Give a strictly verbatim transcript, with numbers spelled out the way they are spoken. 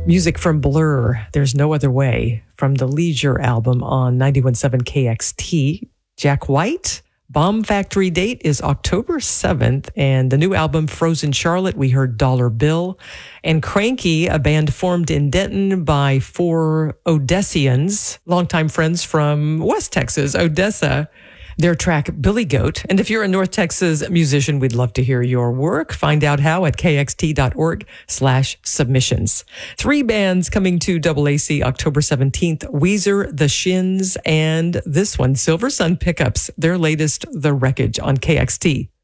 Music from Blur, There's No Other Way, from the Leisure album on ninety-one point seven K X T. Jack White, Bomb Factory date is October seventh, and the new album Frozen Charlotte, we heard Dollar Bill. And Cranky, a band formed in Denton by four Odessians, longtime friends from West Texas, Odessa. Their track, Billy Goat. And if you're a North Texas musician, we'd love to hear your work. Find out how at kxt.org slash submissions. Three bands coming to A A C October seventeenth, Weezer, The Shins, and this one, Silver Sun Pickups, their latest, The Wreckage, on K X T.